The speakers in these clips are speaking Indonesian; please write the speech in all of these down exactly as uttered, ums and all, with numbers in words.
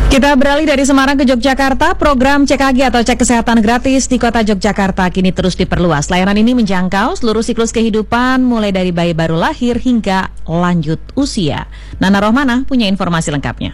Kita beralih dari Semarang ke Yogyakarta. Program C K G atau cek kesehatan gratis di kota Yogyakarta kini terus diperluas. Layanan ini menjangkau seluruh siklus kehidupan mulai dari bayi baru lahir hingga lanjut usia. Nana Rohmana punya informasi lengkapnya.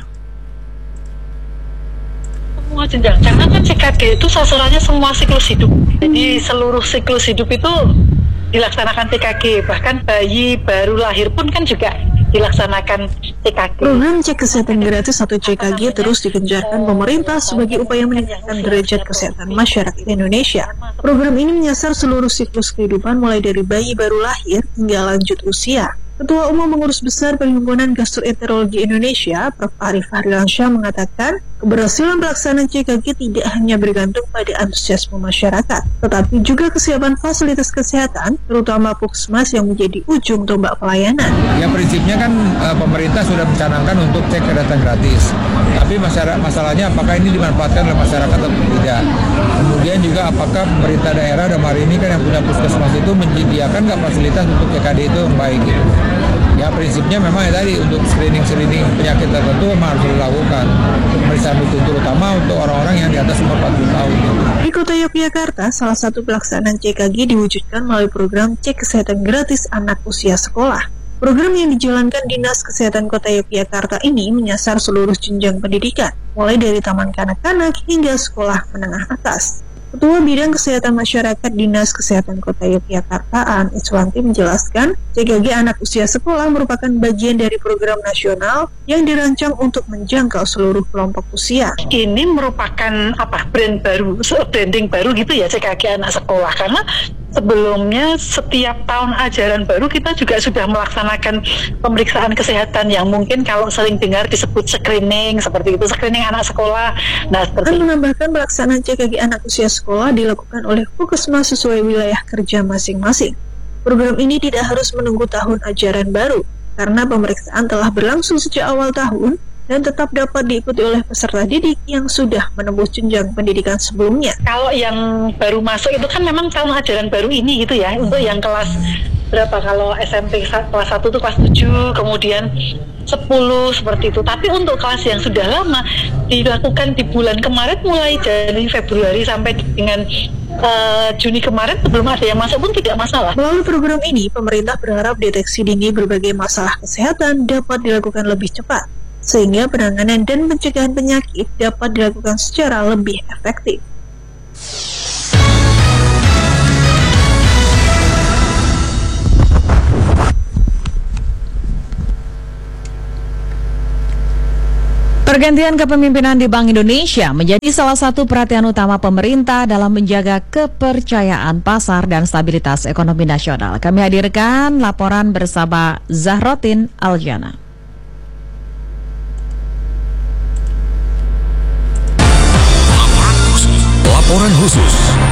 Semua jenjang, karena kan C K G itu sasarannya semua siklus hidup. Jadi seluruh siklus hidup itu dilaksanakan C K G. Bahkan bayi baru lahir pun kan juga dilaksanakan C K G. Program cek kesehatan gratis atau C K G terus digencarkan pemerintah sebagai upaya meningkatkan derajat kesehatan masyarakat Indonesia. Program ini menyasar seluruh siklus kehidupan mulai dari bayi baru lahir hingga lanjut usia. Ketua Umum Pengurus Besar Perhimpunan Gastroenterologi Indonesia, Profesor Arif Hariansyah mengatakan, keberhasilan pelaksanaan C K G tidak hanya bergantung pada antusiasme masyarakat, tetapi juga kesiapan fasilitas kesehatan, terutama puskesmas yang menjadi ujung tombak pelayanan. Ya prinsipnya kan e, pemerintah sudah mencanangkan untuk cek kesehatan gratis, tapi masyarakat, masalahnya apakah ini dimanfaatkan oleh masyarakat atau tidak. Kemudian juga apakah pemerintah daerah dan hari ini kan yang punya puskesmas itu menyediakan nggak fasilitas untuk C K D itu yang baik gitu. Ya prinsipnya memang ya tadi untuk screening-screening penyakit tertentu memang harus dilakukan. Pemeriksaan rutin terutama untuk orang-orang yang di atas umur empat puluh tahun. Di kota Yogyakarta, salah satu pelaksanaan C K G diwujudkan melalui program cek kesehatan gratis anak usia sekolah. Program yang dijalankan Dinas Kesehatan Kota Yogyakarta ini menyasar seluruh jenjang pendidikan, mulai dari taman kanak-kanak hingga sekolah menengah atas. Ketua Bidang Kesehatan Masyarakat Dinas Kesehatan Kota Yogyakarta, Aan Iswanti menjelaskan, C K G anak usia sekolah merupakan bagian dari program nasional yang dirancang untuk menjangkau seluruh kelompok usia. Ini merupakan apa brand baru, branding baru gitu ya C K G anak sekolah, karena sebelumnya setiap tahun ajaran baru kita juga sudah melaksanakan pemeriksaan kesehatan yang mungkin kalau sering dengar disebut screening, seperti itu, screening anak sekolah. Nah, seperti Dan menambahkan pelaksanaan C K G anak usia sekolah dilakukan oleh puskesmas sesuai wilayah kerja masing-masing. Program ini tidak harus menunggu tahun ajaran baru, karena pemeriksaan telah berlangsung sejak awal tahun dan tetap dapat diikuti oleh peserta didik yang sudah menembus jenjang pendidikan sebelumnya. Kalau yang baru masuk itu kan memang tahun ajaran baru ini gitu ya, untuk yang kelas berapa, kalau S M P kelas satu itu kelas tujuh, kemudian sepuluh seperti itu. Tapi untuk kelas yang sudah lama dilakukan di bulan kemarin, mulai dari Februari sampai dengan uh, Juni kemarin, belum ada yang masuk pun tidak masalah. Melalui program ini, pemerintah berharap deteksi dini berbagai masalah kesehatan dapat dilakukan lebih cepat, sehingga penanganan dan pencegahan penyakit dapat dilakukan secara lebih efektif. Pergantian kepemimpinan di Bank Indonesia menjadi salah satu perhatian utama pemerintah dalam menjaga kepercayaan pasar dan stabilitas ekonomi nasional. Kami hadirkan laporan bersama Zahrotin Aljana. Laporan khusus.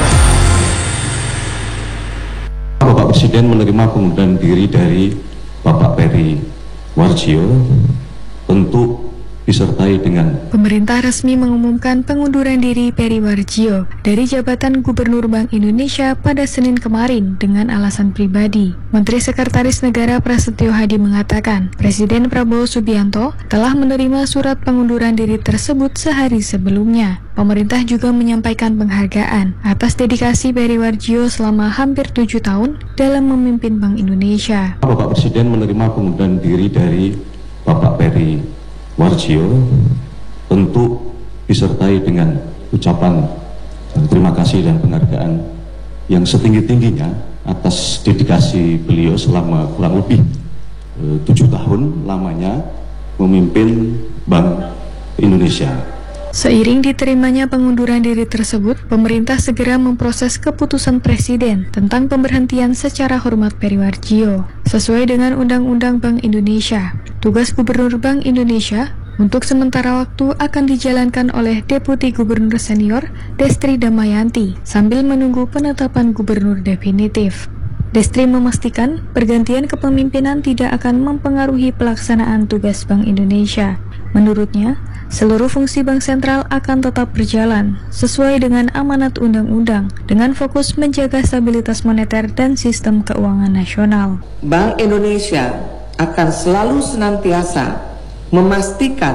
Bapak Presiden menerima pengunduran diri dari Bapak Peri Warjio untuk disertai dengan Pemerintah resmi mengumumkan pengunduran diri Peri Warjio dari jabatan Gubernur Bank Indonesia pada Senin kemarin dengan alasan pribadi. Menteri Sekretaris Negara Prasetyo Hadi mengatakan, Presiden Prabowo Subianto telah menerima surat pengunduran diri tersebut sehari sebelumnya. Pemerintah juga menyampaikan penghargaan atas dedikasi Peri Warjio selama hampir tujuh tahun dalam memimpin Bank Indonesia. Bapak Presiden menerima pengunduran diri dari Bapak Peri Warjio untuk disertai dengan ucapan terima kasih dan penghargaan yang setinggi-tingginya atas dedikasi beliau selama kurang lebih e, tujuh tahun lamanya memimpin Bank Indonesia. Seiring diterimanya pengunduran diri tersebut, pemerintah segera memproses keputusan Presiden tentang pemberhentian secara hormat Peri Warjio. Sesuai dengan Undang-Undang Bank Indonesia, tugas Gubernur Bank Indonesia untuk sementara waktu akan dijalankan oleh Deputi Gubernur Senior Destri Damayanti sambil menunggu penetapan Gubernur definitif. Destri memastikan pergantian kepemimpinan tidak akan mempengaruhi pelaksanaan tugas Bank Indonesia. Menurutnya, seluruh fungsi Bank Sentral akan tetap berjalan sesuai dengan amanat undang-undang dengan fokus menjaga stabilitas moneter dan sistem keuangan nasional. Bank Indonesia akan selalu senantiasa memastikan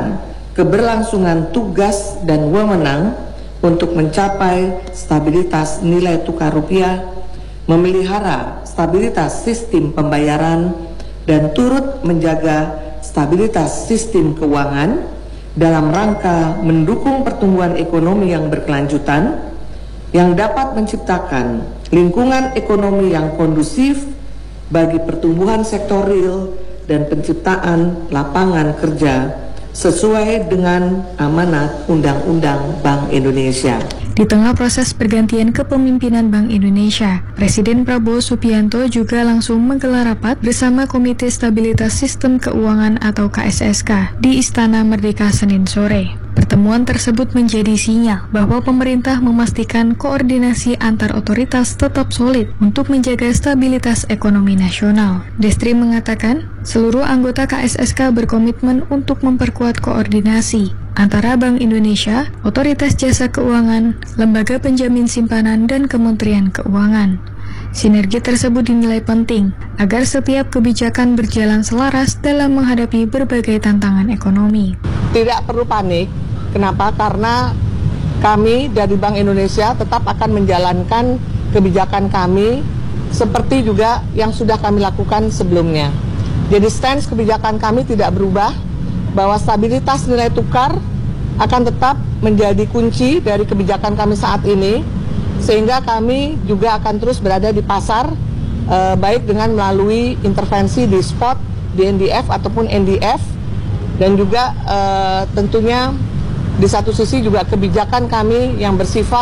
keberlangsungan tugas dan wewenang untuk mencapai stabilitas nilai tukar rupiah, memelihara stabilitas sistem pembayaran, dan turut menjaga stabilitas sistem keuangan dalam rangka mendukung pertumbuhan ekonomi yang berkelanjutan yang dapat menciptakan lingkungan ekonomi yang kondusif bagi pertumbuhan sektor real dan penciptaan lapangan kerja sesuai dengan amanat Undang-Undang Bank Indonesia. Di tengah proses pergantian kepemimpinan Bank Indonesia, Presiden Prabowo Subianto juga langsung menggelar rapat bersama Komite Stabilitas Sistem Keuangan atau K S S K di Istana Merdeka Senin sore. Pertemuan tersebut menjadi sinyal bahwa pemerintah memastikan koordinasi antar otoritas tetap solid untuk menjaga stabilitas ekonomi nasional. Destri mengatakan, seluruh anggota K S S K berkomitmen untuk memperkuat koordinasi antara Bank Indonesia, Otoritas Jasa Keuangan, Lembaga Penjamin Simpanan, dan Kementerian Keuangan. Sinergi tersebut dinilai penting agar setiap kebijakan berjalan selaras dalam menghadapi berbagai tantangan ekonomi. Tidak perlu panik. Kenapa? Karena kami dari Bank Indonesia tetap akan menjalankan kebijakan kami seperti juga yang sudah kami lakukan sebelumnya. Jadi stance kebijakan kami tidak berubah, bahwa stabilitas nilai tukar akan tetap menjadi kunci dari kebijakan kami saat ini, sehingga kami juga akan terus berada di pasar, eh, baik dengan melalui intervensi di spot, di N D F ataupun N D F, dan juga eh, tentunya di satu sisi juga kebijakan kami yang bersifat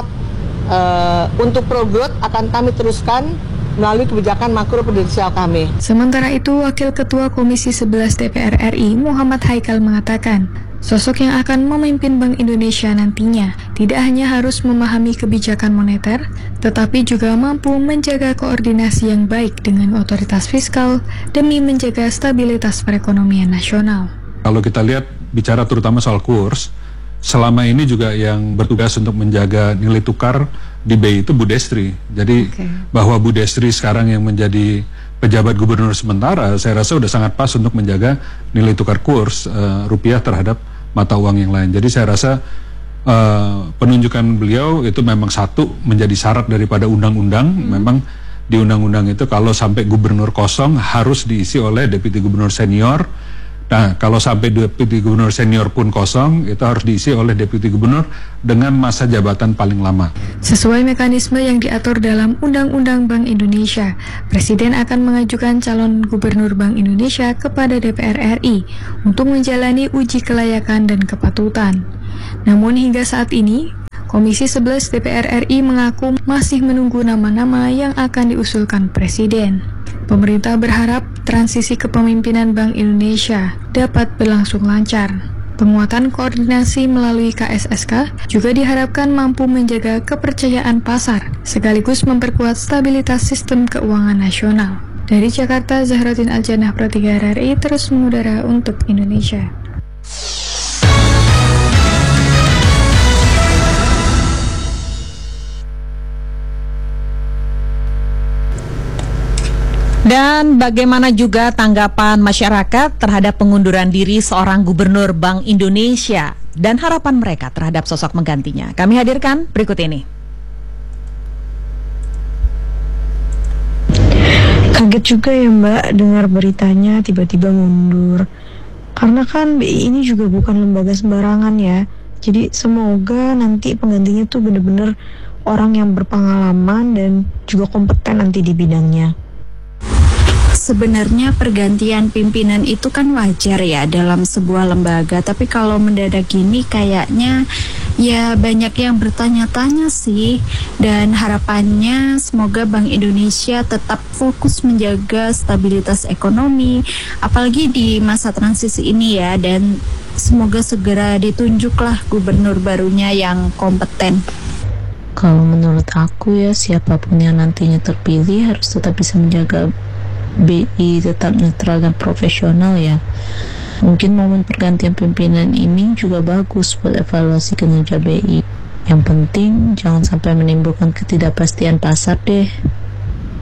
uh, untuk pro growth akan kami teruskan melalui kebijakan makro prudensial kami. Sementara itu, Wakil Ketua Komisi sebelas D P R R I Muhammad Haikal mengatakan, sosok yang akan memimpin Bank Indonesia nantinya tidak hanya harus memahami kebijakan moneter, tetapi juga mampu menjaga koordinasi yang baik dengan otoritas fiskal demi menjaga stabilitas perekonomian nasional. Kalau kita lihat bicara terutama soal kurs, selama ini juga yang bertugas untuk menjaga nilai tukar di B I itu Bu Destri. Jadi okay. bahwa Bu Destri sekarang yang menjadi pejabat gubernur sementara, saya rasa sudah sangat pas untuk menjaga nilai tukar kurs uh, rupiah terhadap mata uang yang lain. Jadi saya rasa uh, penunjukan beliau itu memang satu menjadi syarat daripada undang-undang. Hmm. Memang di undang-undang itu kalau sampai gubernur kosong harus diisi oleh deputi gubernur senior. Nah, kalau sampai deputi gubernur senior pun kosong, itu harus diisi oleh deputi gubernur dengan masa jabatan paling lama. Sesuai mekanisme yang diatur dalam Undang-Undang Bank Indonesia, Presiden akan mengajukan calon gubernur Bank Indonesia kepada D P R R I untuk menjalani uji kelayakan dan kepatutan. Namun hingga saat ini, Komisi sebelas D P R R I mengaku masih menunggu nama-nama yang akan diusulkan Presiden. Pemerintah berharap transisi kepemimpinan Bank Indonesia dapat berlangsung lancar. Penguatan koordinasi melalui K S S K juga diharapkan mampu menjaga kepercayaan pasar, sekaligus memperkuat stabilitas sistem keuangan nasional. Dari Jakarta, Zahratin Aljanah, Pro tiga R R I terus mengudara untuk Indonesia. Dan bagaimana juga tanggapan masyarakat terhadap pengunduran diri seorang gubernur Bank Indonesia dan harapan mereka terhadap sosok menggantinya. Kami hadirkan berikut ini. Kaget juga ya Mbak dengar beritanya tiba-tiba mundur. Karena kan B I ini juga bukan lembaga sembarangan ya. Jadi semoga nanti penggantinya tuh bener-bener orang yang berpengalaman dan juga kompeten nanti di bidangnya. Sebenarnya pergantian pimpinan itu kan wajar ya dalam sebuah lembaga, tapi kalau mendadak gini kayaknya ya banyak yang bertanya-tanya sih, dan harapannya semoga Bank Indonesia tetap fokus menjaga stabilitas ekonomi apalagi di masa transisi ini ya, dan semoga segera ditunjuklah gubernur barunya yang kompeten. Kalau menurut aku ya, siapapun yang nantinya terpilih harus tetap bisa menjaga B I tetap netral dan profesional ya. Mungkin momen pergantian pimpinan ini juga bagus buat evaluasi kinerja B I. Yang penting jangan sampai menimbulkan ketidakpastian pasar deh.